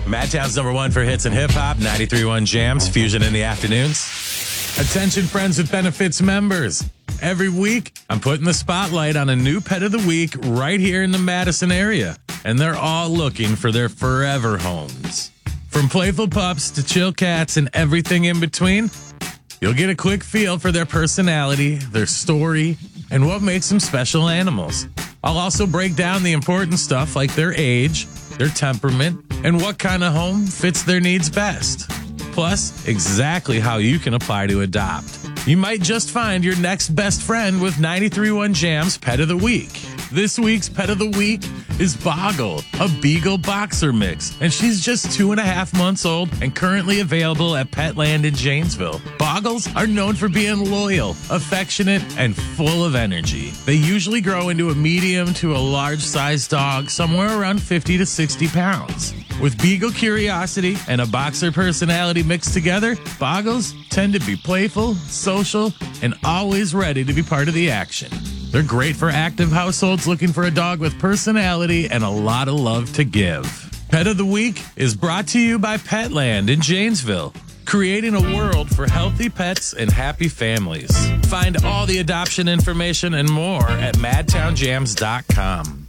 Madtown's number one for hits and hip-hop, 93.1 Jams, Fusion in the afternoons. Attention Friends with Benefits members. Every week, I'm putting the spotlight on a new pet of the week right here in the Madison area. And they're all looking for their forever homes. From playful pups to chill cats and everything in between, you'll get a quick feel for their personality, their story, and what makes them special animals. I'll also break down the important stuff like their age, their temperament, and what kind of home fits their needs best. Plus, exactly how you can apply to adopt. You might just find your next best friend with 93.1 Jams Pet of the Week. This week's Pet of the Week is Boggle, a Beagle Boxer mix, and she's just 2.5 months old and currently available at Petland in Janesville. Boggles are known for being loyal, affectionate, and full of energy. They usually grow into a medium to a large-sized dog, somewhere around 50 to 60 pounds. With Beagle curiosity and a boxer personality mixed together, Boggles tend to be playful, social, and always ready to be part of the action. They're great for active households looking for a dog with personality and a lot of love to give. Pet of the Week is brought to you by Petland in Janesville, creating a world for healthy pets and happy families. Find all the adoption information and more at madtownjams.com.